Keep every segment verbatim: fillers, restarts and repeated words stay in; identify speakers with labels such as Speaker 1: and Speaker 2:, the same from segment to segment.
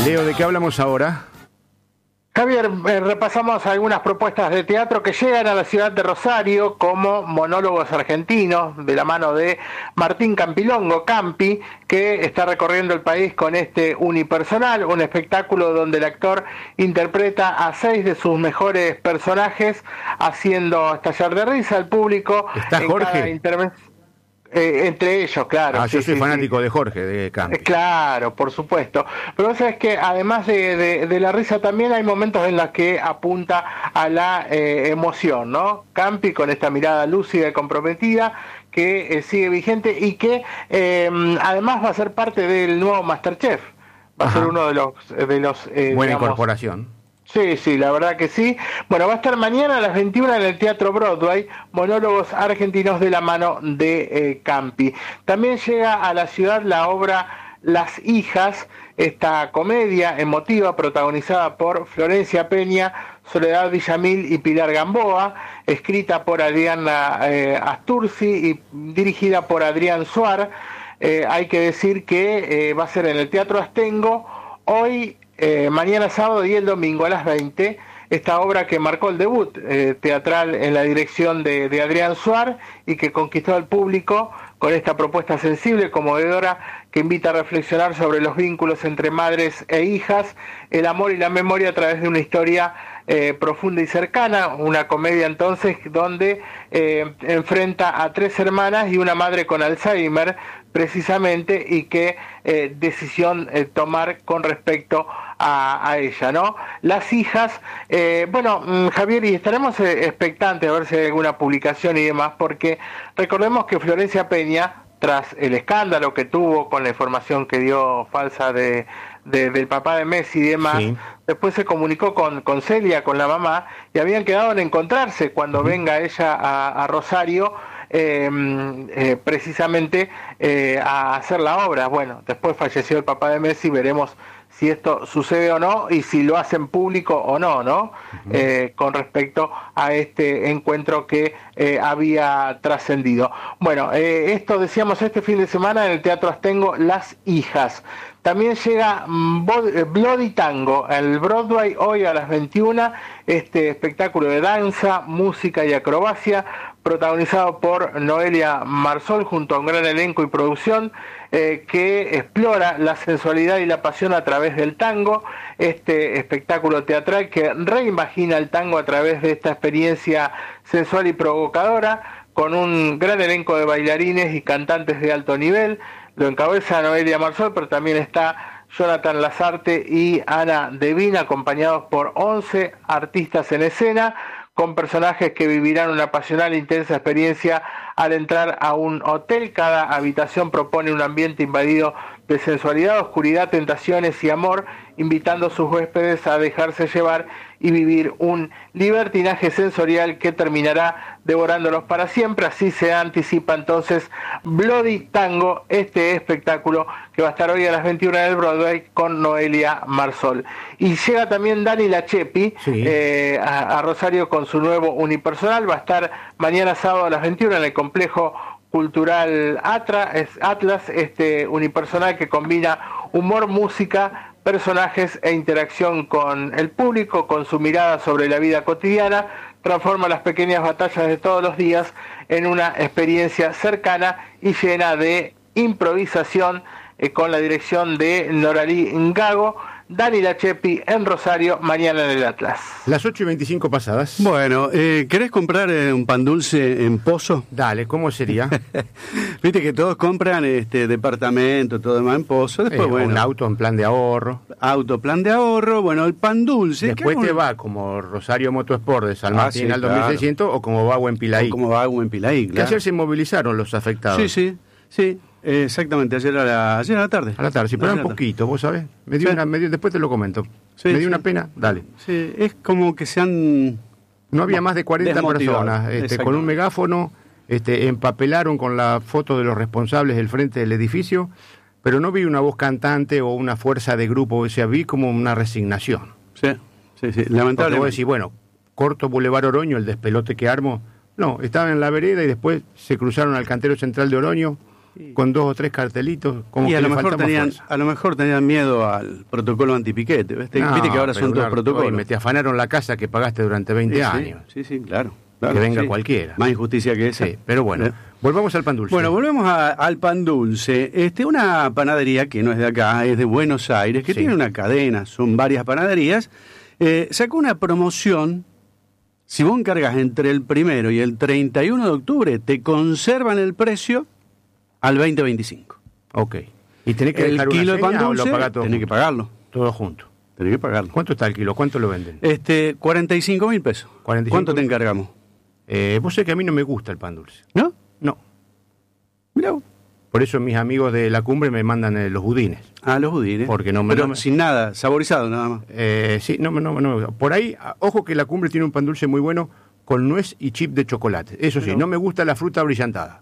Speaker 1: Leo, ¿de qué hablamos ahora?
Speaker 2: Javier, eh, repasamos algunas propuestas de teatro que llegan a la ciudad de Rosario, como Monólogos Argentinos, de la mano de Martín Campilongo, Campi, que está recorriendo el país con este unipersonal, un espectáculo donde el actor interpreta a seis de sus mejores personajes, haciendo estallar de risa al público.
Speaker 1: ¿Está Jorge?
Speaker 2: Eh, entre ellos, claro.
Speaker 1: Ah,
Speaker 2: sí,
Speaker 1: yo soy
Speaker 2: sí,
Speaker 1: fanático
Speaker 2: sí.
Speaker 1: de Jorge, de Campi.
Speaker 2: Eh, Claro, por supuesto. Pero vos sabés que además de, de, de la risa también hay momentos en los que apunta a la eh, emoción, ¿no? Campi con esta mirada lúcida y comprometida que eh, sigue vigente y que eh, además va a ser parte del nuevo MasterChef. Va
Speaker 1: Ajá.
Speaker 2: a ser uno de los... De los eh,
Speaker 1: Buena
Speaker 2: digamos,
Speaker 1: incorporación.
Speaker 2: Sí, sí, la verdad que sí. Bueno, va a estar mañana a las veintiuna en el Teatro Broadway, Monólogos Argentinos de la mano de eh, Campi. También llega a la ciudad la obra Las Hijas, esta comedia emotiva protagonizada por Florencia Peña, Soledad Villamil y Pilar Gamboa, escrita por Adriana eh, Asturzi y dirigida por Adrián Suar. Eh, hay que decir que eh, va a ser en el Teatro Astengo hoy, Eh, mañana sábado y el domingo a las veinte, esta obra que marcó el debut eh, teatral en la dirección de, de Adrián Suar y que conquistó al público con esta propuesta sensible, conmovedora, que invita a reflexionar sobre los vínculos entre madres e hijas, el amor y la memoria a través de una historia eh, profunda y cercana, una comedia entonces donde eh, enfrenta a tres hermanas y una madre con Alzheimer, precisamente, y qué eh, decisión eh, tomar con respecto a, a ella, ¿no? Las Hijas, eh, bueno, mmm, Javier, y estaremos eh, expectantes a ver si hay alguna publicación y demás, porque recordemos que Florencia Peña, tras el escándalo que tuvo con la información que dio falsa de, de del papá de Messi y demás, sí, después se comunicó con, con Celia, con la mamá, y habían quedado en encontrarse cuando uh-huh. venga ella a, a Rosario, Eh, eh, precisamente eh, a hacer la obra. Bueno, después falleció el papá de Messi, veremos si esto sucede o no y si lo hacen público o no, ¿no? Uh-huh. Eh, con respecto a este encuentro que eh, había trascendido. Bueno, eh, esto decíamos este fin de semana en el Teatro Astengo, Las Hijas. También llega Bloody Tango, el Broadway, hoy a las veintiuna, este espectáculo de danza, música y acrobacia, protagonizado por Noelia Marsol junto a un gran elenco y producción, eh, que explora la sensualidad y la pasión a través del tango, este espectáculo teatral que reimagina el tango a través de esta experiencia sensual y provocadora, con un gran elenco de bailarines y cantantes de alto nivel. Lo encabeza Noelia Marsol, pero también está Jonathan Lazarte y Ana Devine, acompañados por once artistas en escena, con personajes que vivirán una pasional e intensa experiencia al entrar a un hotel. Cada habitación propone un ambiente invadido de sensualidad, oscuridad, tentaciones y amor, invitando a sus huéspedes a dejarse llevar y vivir un libertinaje sensorial que terminará devorándolos para siempre. Así se anticipa entonces Bloody Tango, este espectáculo que va a estar hoy a las veintiuna en el Broadway con Noelia Marsol. Y llega también Dani Lachepi, sí, eh, a, a Rosario con su nuevo unipersonal. Va a estar mañana sábado a las veintiuna en el complejo cultural Atra, es Atlas, este unipersonal que combina humor, música, personajes e interacción con el público, con su mirada sobre la vida cotidiana, transforma las pequeñas batallas de todos los días en una experiencia cercana y llena de improvisación, eh, con la dirección de Noralí Ngago. Dani Lachepi en Rosario, mañana en el Atlas.
Speaker 1: Las ocho y veinticinco pasadas.
Speaker 3: Bueno, eh, ¿querés comprar eh, un pan dulce en Pozo?
Speaker 1: Dale, ¿cómo sería?
Speaker 3: Viste que todos compran este departamento, todo demás en Pozo. Después,
Speaker 1: eh,
Speaker 3: bueno,
Speaker 1: un auto en plan de ahorro.
Speaker 3: Auto, plan de ahorro. Bueno, el pan dulce.
Speaker 1: Después te
Speaker 3: un...
Speaker 1: va como Rosario Motosport de San Martín
Speaker 3: ah, sí,
Speaker 1: al dos mil seiscientos, claro, o como va Buen Pilaí.
Speaker 3: O como va Buen Pilaí, claro.
Speaker 1: Que ayer se movilizaron los afectados.
Speaker 3: Sí, sí, sí. Exactamente, ayer a la, ayer a la tarde.
Speaker 1: A la tarde, sí, pero un poquito, vos sabés. Me dio
Speaker 3: sí.
Speaker 1: una, me dio, después te lo comento. Sí, me dio sí. una pena, dale.
Speaker 3: Sí, es como que se han...
Speaker 1: No había más de cuarenta personas, este, con un megáfono, este, empapelaron con la foto de los responsables del frente del edificio, pero no vi una voz cantante o una fuerza de grupo, o sea, vi como una resignación.
Speaker 3: Sí, sí, sí, lamentablemente.
Speaker 1: Porque vos decís, bueno, corto Boulevard Oroño, el despelote que armo. No, estaban en la vereda y después se cruzaron al cantero central de Oroño, sí. con dos o tres cartelitos, como
Speaker 3: y
Speaker 1: que
Speaker 3: a lo
Speaker 1: le
Speaker 3: mejor tenían,
Speaker 1: fuerza.
Speaker 3: a lo mejor tenían miedo al protocolo antipiquete, ¿viste?
Speaker 1: No,
Speaker 3: Viste que ahora son todos protocolos.
Speaker 1: Oye, me te afanaron la casa que pagaste durante veinte
Speaker 3: sí,
Speaker 1: años.
Speaker 3: Sí, sí, claro. claro
Speaker 1: que venga
Speaker 3: sí.
Speaker 1: cualquiera.
Speaker 3: Más injusticia que esa.
Speaker 1: Sí, pero bueno, ¿Eh? volvamos al pan dulce.
Speaker 3: Bueno, volvemos a, al pan dulce. Este, una panadería que no es de acá, es de Buenos Aires, que sí. tiene una cadena, son varias panaderías, eh, sacó una promoción. Si vos encargas entre el primero y el treinta y uno de octubre, te conservan el precio al veinte veinticinco.
Speaker 1: Ok. ¿Y tenés que
Speaker 3: el
Speaker 1: dejar
Speaker 3: kilo
Speaker 1: una
Speaker 3: de pan
Speaker 1: seña
Speaker 3: dulce,
Speaker 1: o lo pagás todo
Speaker 3: tenés
Speaker 1: junto?
Speaker 3: que pagarlo.
Speaker 1: Todo junto.
Speaker 3: Tenés que pagarlo.
Speaker 1: ¿Cuánto está el kilo? ¿Cuánto lo venden?
Speaker 3: Este, cuarenta y cinco mil pesos.
Speaker 1: cuarenta y cinco
Speaker 3: ¿Cuánto te encargamos?
Speaker 1: Eh, vos sabés que a mí no me gusta el pan dulce.
Speaker 3: ¿No?
Speaker 1: No.
Speaker 3: Mirá vos.
Speaker 1: Por eso mis amigos de la cumbre me mandan eh, los budines.
Speaker 3: Ah, los budines.
Speaker 1: Porque no me,
Speaker 3: Pero
Speaker 1: no me...
Speaker 3: sin nada, saborizado nada más.
Speaker 1: Eh, sí, no, no, no. Por ahí, ojo que la cumbre tiene un pan dulce muy bueno con nuez y chip de chocolate. Eso sí, Pero... no me gusta la fruta brillantada.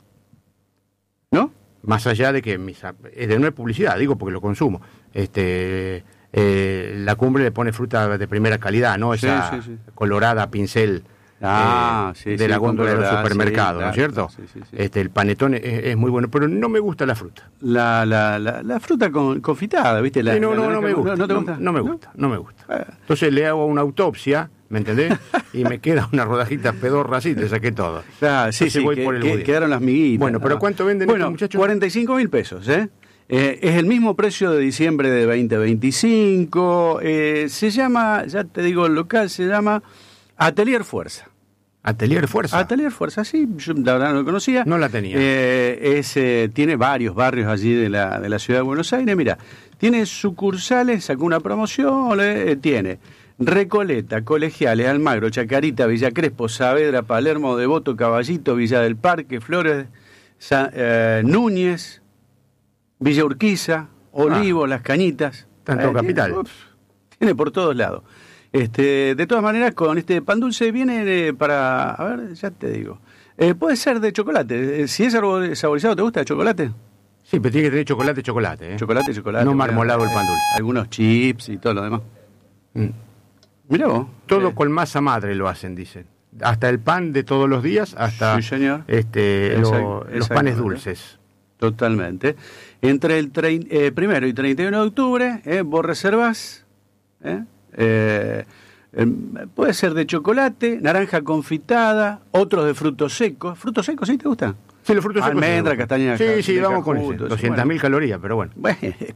Speaker 3: ¿No?
Speaker 1: Más allá de que mis, es de no es publicidad, digo porque lo consumo. Este, eh, la cumbre le pone fruta de primera calidad, no esa sí, sí, sí. colorada pincel
Speaker 3: ah,
Speaker 1: eh,
Speaker 3: sí,
Speaker 1: de
Speaker 3: sí,
Speaker 1: la góndola de los supermercados,
Speaker 3: sí,
Speaker 1: ¿no es cierto?
Speaker 3: Sí, sí, sí.
Speaker 1: Este, el panetón es, es muy bueno, pero no me gusta la fruta.
Speaker 3: La, la, la, la fruta con, confitada, ¿viste? La,
Speaker 1: sí, no,
Speaker 3: la,
Speaker 1: no,
Speaker 3: la,
Speaker 1: no, me gusta,
Speaker 3: no, no, te
Speaker 1: no,
Speaker 3: gusta.
Speaker 1: no me gusta, no me gusta. Ah. Entonces le hago una autopsia, ¿me entendés? Y me queda una rodajita pedorra así, le saqué todo.
Speaker 3: Ah, sí,
Speaker 1: Entonces
Speaker 3: sí,
Speaker 1: voy
Speaker 3: que,
Speaker 1: por el
Speaker 3: que, quedaron las miguitas.
Speaker 1: Bueno, pero ¿cuánto venden
Speaker 3: bueno,
Speaker 1: estos muchachos?
Speaker 3: cuarenta y cinco mil pesos, ¿eh? Eh, es el mismo precio de diciembre de veinte veinticinco. Eh, se llama, ya te digo, el local se llama Atelier Fuerza.
Speaker 1: Atelier Fuerza.
Speaker 3: Atelier Fuerza, sí, yo la verdad no lo conocía.
Speaker 1: No la tenía.
Speaker 3: Eh, es, eh, tiene varios barrios allí de la, de la ciudad de Buenos Aires. Mira, tiene sucursales, sacó una promoción, eh, tiene Recoleta, Colegiales, Almagro, Chacarita, Villa Crespo, Saavedra, Palermo, Devoto, Caballito, Villa del Parque, Flores, Sa, eh, Núñez, Villa Urquiza, Olivo, ah, Las Cañitas.
Speaker 1: Tanto
Speaker 3: eh,
Speaker 1: capital.
Speaker 3: Tiene, uf, tiene por todos lados. Este, de todas maneras, con este pan dulce viene eh, para, a ver, ya te digo, eh, puede ser de chocolate. Eh, si es saborizado, ¿te gusta el chocolate?
Speaker 1: Sí, pero tiene que tener chocolate, chocolate. ¿eh?
Speaker 3: Chocolate, chocolate.
Speaker 1: No marmolado el pan dulce.
Speaker 3: Eh, algunos chips y todo lo demás.
Speaker 1: Mm.
Speaker 3: Mirá vos.
Speaker 1: Todo
Speaker 3: eh.
Speaker 1: con masa madre lo hacen, dicen. Hasta el pan de todos los días, hasta
Speaker 3: sí, señor.
Speaker 1: Este,
Speaker 3: Exacto,
Speaker 1: lo, los panes dulces.
Speaker 3: Totalmente. Entre el trein, eh, primero y treinta y uno de octubre, eh, vos reservás, eh, eh, eh, puede ser de chocolate, naranja confitada, otros de frutos secos. ¿Frutos secos sí te gustan?
Speaker 1: Sí, los frutos secos.
Speaker 3: Almendra, castaña.
Speaker 1: Sí, sí, vamos con
Speaker 3: eso.
Speaker 1: doscientas mil bueno. calorías, pero bueno.
Speaker 3: bueno.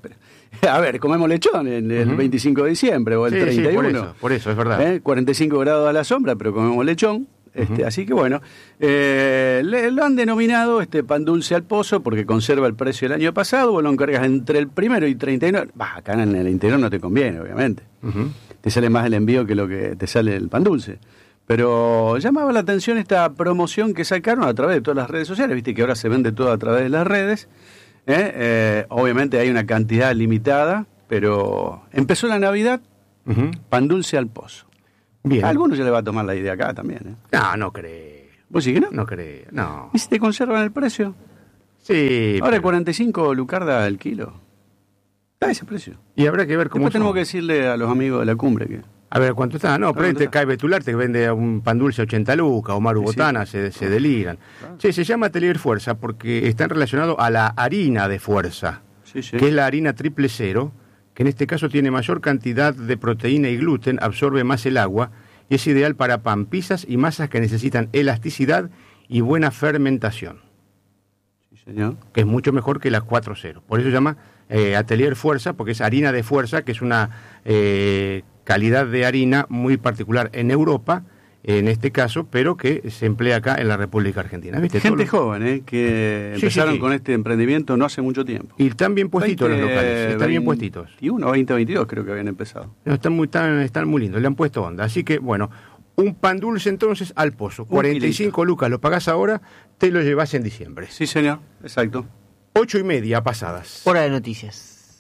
Speaker 3: A ver, comemos lechón en el uh-huh. veinticinco de diciembre o el sí, treinta y uno.
Speaker 1: Sí, por eso, por eso, es verdad.
Speaker 3: ¿Eh? cuarenta y cinco grados a la sombra, pero comemos lechón. Este, uh-huh. Así que bueno, eh, le, lo han denominado este pan dulce al pozo porque conserva el precio del año pasado. Vos lo encargas entre el primero y treinta y nueve. Bah, acá en el interior no te conviene, obviamente. Uh-huh. Te sale más el envío que lo que te sale el pan dulce. Pero llamaba la atención esta promoción que sacaron a través de todas las redes sociales. Viste que ahora se vende todo a través de las redes. ¿eh? Eh, obviamente hay una cantidad limitada, pero empezó la Navidad, uh-huh. pan dulce al pozo.
Speaker 1: Bien.
Speaker 3: A algunos se le va a tomar la idea acá también. ¿eh?
Speaker 1: No, no creo.
Speaker 3: ¿Vos sí que no?
Speaker 1: No creo, no.
Speaker 3: ¿Y si te conservan el precio?
Speaker 1: Sí.
Speaker 3: Ahora pero... cuarenta y cinco lucarda al kilo. Está ese precio.
Speaker 1: Y habrá que ver cómo
Speaker 3: Después tenemos que decirle a los amigos de la cumbre que...
Speaker 1: A ver cuánto está. No, pero ahí te cae Betular, te vende un pan dulce ochenta lucas, o Maru sí, Botana, sí. se, se deliran. Claro. Sí, se llama Atelier Fuerza porque están relacionados a la harina de fuerza, sí, sí. que es la harina triple cero, que en este caso tiene mayor cantidad de proteína y gluten, absorbe más el agua y es ideal para pan, pizzas y masas que necesitan elasticidad y buena fermentación.
Speaker 3: Sí, señor.
Speaker 1: Que es mucho mejor que la cuatro cero. Por eso se llama eh, Atelier Fuerza, porque es harina de fuerza, que es una eh, calidad de harina muy particular en Europa, en este caso, pero que se emplea acá en la República Argentina. ¿Viste?
Speaker 3: Gente
Speaker 1: Los...
Speaker 3: joven, ¿eh? que sí, empezaron sí, sí. con este emprendimiento no hace mucho tiempo.
Speaker 1: Y están bien puestitos veinte, los locales, están veinte, bien puestitos.
Speaker 3: veintiuno, veinte, veintidós creo que habían empezado.
Speaker 1: No, están, muy, están, están muy lindos, le han puesto onda. Así que, bueno, un pan dulce entonces al pozo. cuarenta y cinco lucas, lo pagás ahora, te lo llevas en diciembre.
Speaker 3: Sí, señor, exacto.
Speaker 1: Ocho y media pasadas.
Speaker 4: Hora de noticias.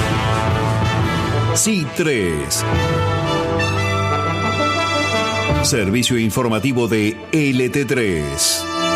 Speaker 5: C tres. Servicio informativo de L T tres.